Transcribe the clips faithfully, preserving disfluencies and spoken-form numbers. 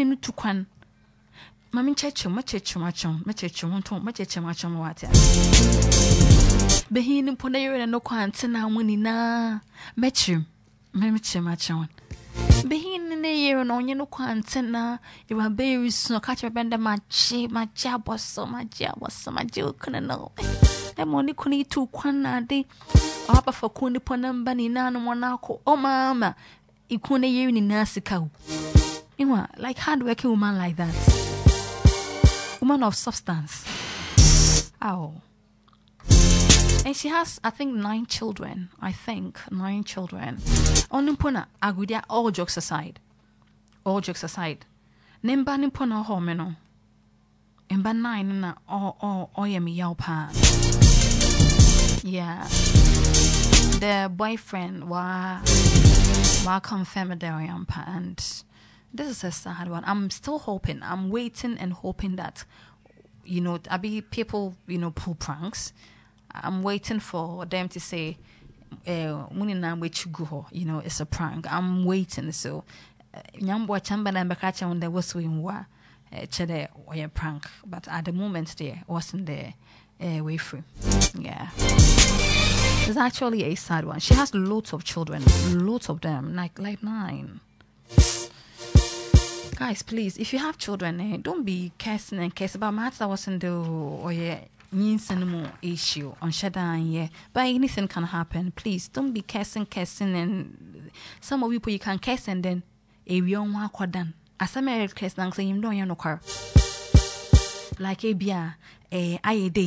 no to kwan. Mami chechu, ma chechu machon, ma chechu wonton, ma chechu machon wate. Behin no pona yere no kwan tena woni na. Mechu, me mechu machon. Behin ne yere no onye no kwan tena, you are very soon catch benda machi, machi aboso, machi aboso, machi ukuna no. The money kuni to kwan na de. Apa for kuni pona mbani na no monako. Oh mama, ikune yere ni nasika. You know, like hard-working woman like that. Woman of substance. Oh. And she has, I think, nine children. I think, nine children. Onimpona, agudia, all jokes aside. All jokes aside. Nemba nimpona homeno. Emba nine na all, all, all yemi yaupa. Yeah. The boyfriend, wa, wa confirmed their yampa and... This is a sad one. I'm still hoping. I'm waiting and hoping that, you know, I be people, you know, pull pranks. I'm waiting for them to say, uh, you know, it's a prank. I'm waiting. So, nyambo chamba na mbakacha when there was wa chede or a prank. But at the moment, there wasn't there uh, way free. Yeah. It's actually a sad one. She has lots of children, lots of them, like like nine. Guys, please, if you have children, eh, don't be cursing and cursing about matters that wasn't the or yeah, means anymore issue on Shadan, yeah. But anything can happen. Please don't be cursing, cursing, and some of people you can curse and then a young one quadan. As a married curse, and say you don't know car. Like a bia, a I day.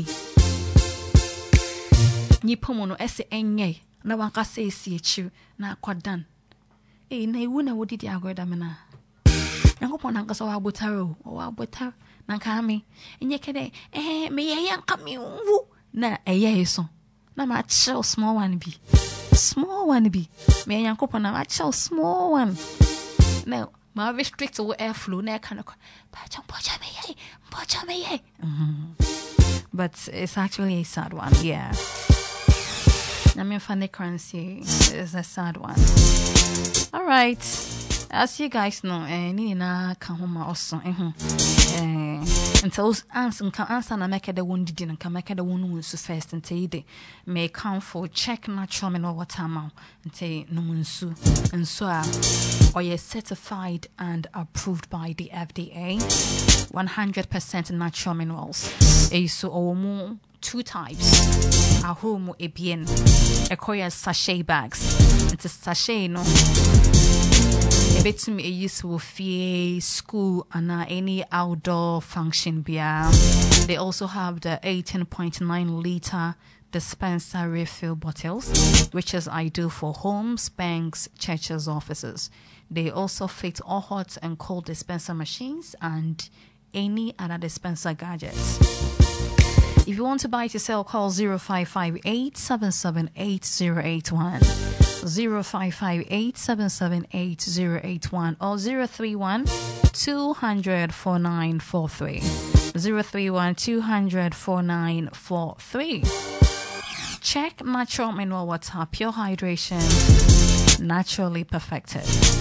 Ni pomono esse enye. Na one can say see you na quadan. Eh, na wuna would it agredamina. Yankopon nanka so abotaro o abotar nanka me enye kede eh me ye yanka me wu na eye so na ma chill small one be small one be me yankopon na ma chill small one now ma restrict wo airflow na kind of pacha pacha me ye pacha me ye but it's actually a sad one. Yeah, I mean funny currency is a sad one. All right. As you guys know, eh, ni na kahoma also, eh, eh, until answer can answer na make the one did and can make the one who so first and say they may count for check natural mineral water amount and say no munsu and so or you're certified and approved by the F D A, one hundred percent natural minerals. Eh, so omo two types. A home a bien a koya sachet bags. It's a sachet no. A bit to me a useful fee school and uh, any outdoor function beer. They also have the eighteen point nine liter dispenser refill bottles, which is ideal for homes, banks, churches, offices. They also fit all hot and cold dispenser machines and any other dispenser gadgets. If you want to buy to sell, call zero five five eight seven seven eight zero eight one. zero five five eight seven seven eight zero eight one or zero three one two hundred four nine four three. zero three one two hundred four nine four three. Check natural mineral water, pure hydration, naturally perfected.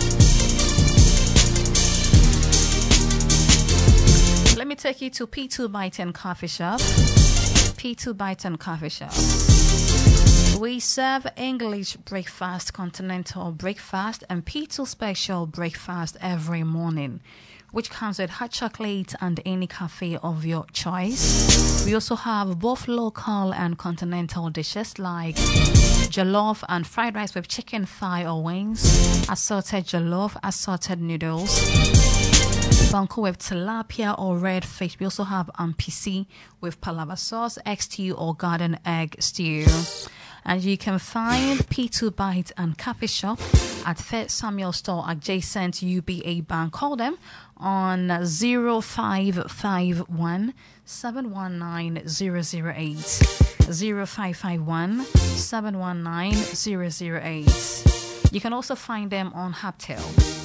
Let me take you to P two by ten Coffee Shop. P two by ten Coffee Shop. We serve English breakfast, continental breakfast, and P two special breakfast every morning, which comes with hot chocolate and any coffee of your choice. We also have both local and continental dishes like jollof and fried rice with chicken thigh or wings, assorted jollof, assorted noodles, banku with tilapia or red fish. We also have ampisi with palava sauce, egg stew or garden egg stew. And you can find P two Bite and Coffee Shop at Third Samuel Store adjacent U B A Bank. Call them on zero five five one seven one nine zero zero eight. zero five five one seven one nine zero zero eight. You can also find them on Haptel.